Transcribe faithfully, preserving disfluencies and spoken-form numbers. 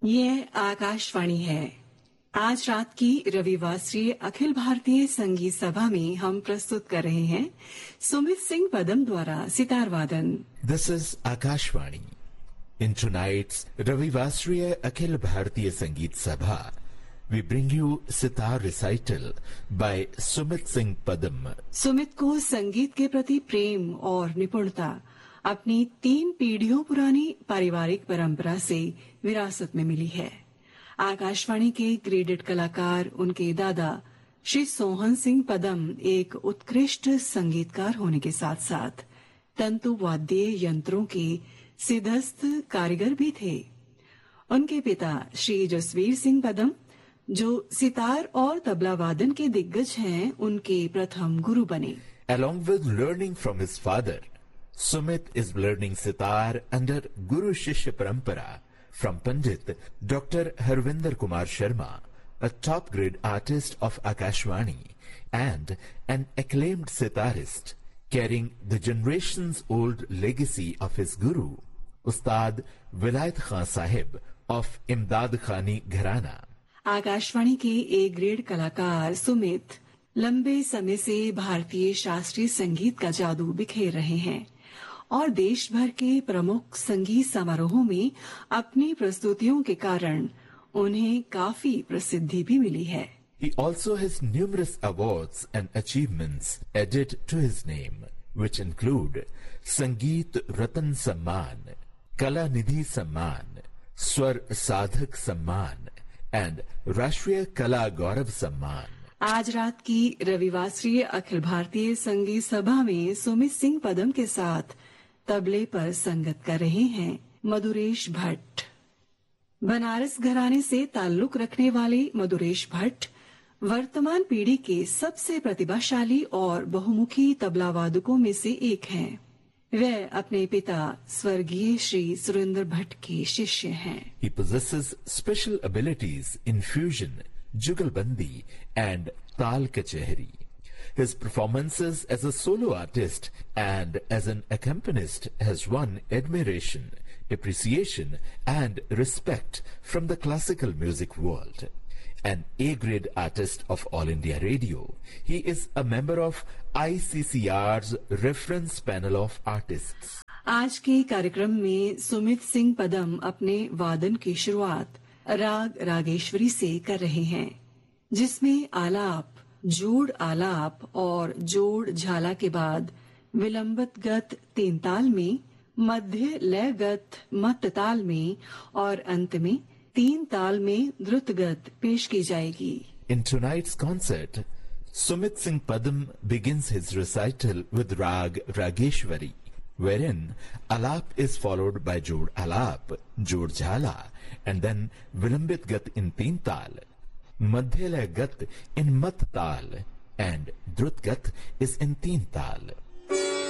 ये आकाशवाणी है। आज रात की रविवासरीय अखिल भारतीय संगीत सभा में हम प्रस्तुत कर रहे हैं सुमित सिंह पदम द्वारा सितार वादन। This is Akashvani. In tonight's Ravivasriya Akhil Bharatiya Sangeet Sabha, we bring you sitar recital by Sumit Singh Padam. Sumit को संगीत के प्रति प्रेम और निपुणता अपनी तीन पीढ़ियों पुरानी पारिवारिक परंपरा से विरासत में मिली है। आकाशवाणी के ग्रेडेड कलाकार उनके दादा श्री सोहन सिंह पदम एक उत्कृष्ट संगीतकार होने के साथ साथ तंतु वाद्य यंत्रों के सिद्धस्थ कारीगर भी थे। उनके पिता श्री जसवीर सिंह पदम, जो सितार और तबला वादन के दिग्गज हैं, उनके प्रथम गुरु बने। Along with learning from his father, Sumit is learning sitar under Guru Shishya Parampara from Pandit Doctor Harvinder Kumar Sharma, a top-grade artist of Akashvani and an acclaimed sitarist, carrying the generations-old legacy of his guru, Ustad Vilayat Khan Sahib of Imdad Khani Gharana. Akashvani के A grade कलाकार सुमित लंबे समय से भारतीय शास्त्रीय संगीत का जादू बिखेर रहे हैं और देश भर के प्रमुख संगीत समारोहों में अपनी प्रस्तुतियों के कारण उन्हें काफी प्रसिद्धि भी मिली है। He also has numerous awards and achievements added to his name, which include Sangeet Ratan Samman, Kala Nidhi Samman, Swar Sadhak Samman, and Rashtriya Kala Gaurav Samman. आज रात की रविवासरीय अखिल भारतीय संगीत सभा में सुमित सिंह पदम के साथ तबले पर संगत कर रहे हैं मधुरेश भट्ट। बनारस घराने से ताल्लुक रखने वाले मधुरेश भट्ट वर्तमान पीढ़ी के सबसे प्रतिभाशाली और बहुमुखी तबला वादकों में से एक हैं। वह अपने पिता स्वर्गीय श्री सुरेंद्र भट्ट के शिष्य हैं। He possesses special abilities in fusion, jugalbandi, and tal kachehri. His performances as a solo artist and as an accompanist has won admiration, appreciation, and respect from the classical music world. An A-grade artist of All India Radio, he is a member of I C C R's reference panel of artists. आज के कार्यक्रम में सुमित सिंह पदम अपने वादन की शुरुआत राग रागेश्वरी से कर रहे हैं, जिसमें आलाप, जोड़ आलाप और जोड़ झाला के बाद विलंबित गत तीन ताल में, मध्य लय गत मत ताल में और अंत में तीन ताल में द्रुत गत पेश की जाएगी। In tonight's concert, Sumit Singh Padam begins his recital with Rag Rageshwari, wherein alap is followed by jod alap, jod jhala, and then vilambit gat in teen tal, madhyalaya gat in mat tal, and drut gat is in teen tal.